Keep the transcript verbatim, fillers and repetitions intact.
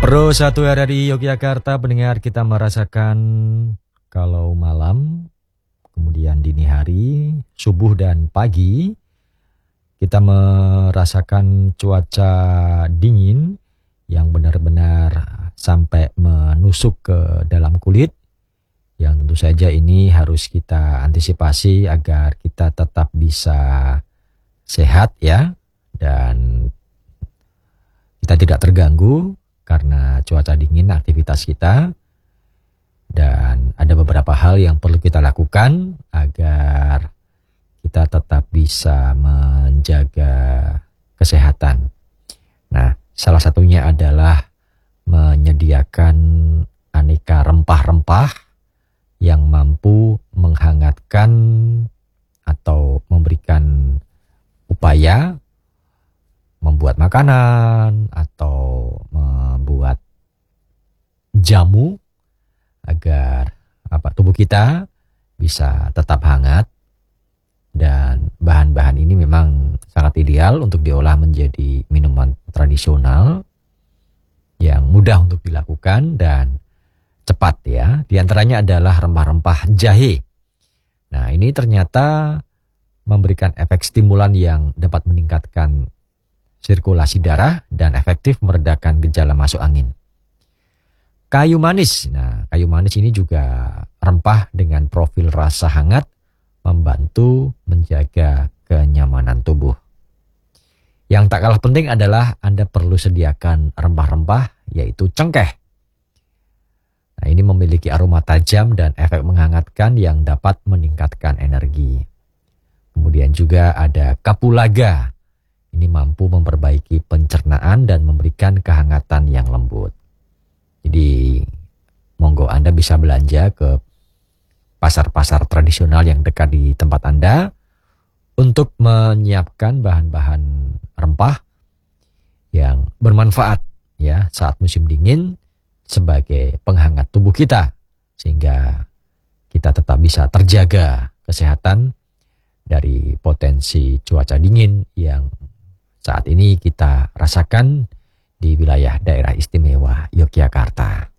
Pro satu R R I Yogyakarta, pendengar, kita merasakan kalau malam, kemudian dini hari, subuh dan pagi, kita merasakan cuaca dingin yang benar-benar sampai menusuk ke dalam kulit, yang tentu saja ini harus kita antisipasi agar kita tetap bisa sehat ya, dan kita tidak terganggu karena cuaca dingin aktivitas kita. Dan ada beberapa hal yang perlu kita lakukan agar kita tetap bisa menjaga kesehatan. Nah, salah satunya adalah menyediakan aneka rempah-rempah yang mampu menghangatkan atau memberikan upaya membuat makanan atau membuat jamu agar apa tubuh kita bisa tetap hangat. Dan bahan-bahan ini memang sangat ideal untuk diolah menjadi minuman tradisional yang mudah untuk dilakukan dan cepat ya. Di antaranya adalah rempah-rempah jahe. Nah, ini ternyata memberikan efek stimulan yang dapat meningkatkan sirkulasi darah dan efektif meredakan gejala masuk angin. Kayu manis. Nah, kayu manis ini juga rempah dengan profil rasa hangat, membantu menjaga kenyamanan tubuh. Yang tak kalah penting adalah Anda perlu sediakan rempah-rempah, yaitu cengkeh. Nah, ini memiliki aroma tajam dan efek menghangatkan yang dapat meningkatkan energi. Kemudian juga ada kapulaga. Ini mampu memperbaiki pencernaan dan memberikan kehangatan yang lembut. Jadi, monggo Anda bisa belanja ke pasar-pasar tradisional yang dekat di tempat Anda untuk menyiapkan bahan-bahan rempah yang bermanfaat ya saat musim dingin sebagai penghangat tubuh kita, sehingga kita tetap bisa terjaga kesehatan dari potensi cuaca dingin yang saat ini kita rasakan di wilayah daerah istimewa Yogyakarta.